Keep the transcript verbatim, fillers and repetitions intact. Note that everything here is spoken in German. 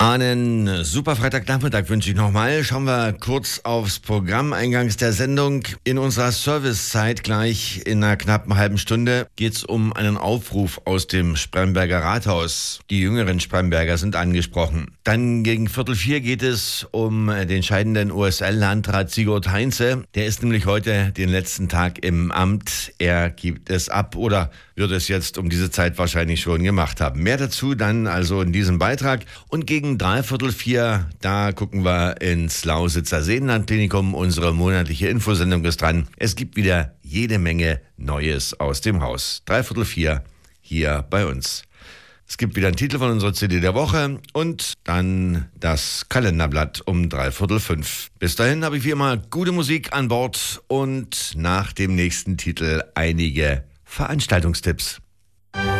Einen super Freitagnachmittag wünsche ich nochmal. Schauen wir kurz aufs Programm eingangs der Sendung. In unserer Servicezeit gleich in einer knappen halben Stunde geht es um einen Aufruf aus dem Spremberger Rathaus. Die jüngeren Spremberger sind angesprochen. Dann gegen Viertel vier geht es um den scheidenden O S L-Landrat Sigurd Heinze. Der ist nämlich heute den letzten Tag im Amt. Er gibt es ab oder wird es jetzt um diese Zeit wahrscheinlich schon gemacht haben. Mehr dazu dann also in diesem Beitrag. Und gegen dreiviertel vier, da gucken wir ins Lausitzer Seenlandklinikum. Unsere monatliche Infosendung ist dran. Es gibt wieder jede Menge Neues aus dem Haus. Dreiviertel vier hier bei uns. Es gibt wieder einen Titel von unserer C D der Woche und dann das Kalenderblatt um dreiviertel fünf. Bis dahin habe ich wie immer gute Musik an Bord und nach dem nächsten Titel einige Veranstaltungstipps.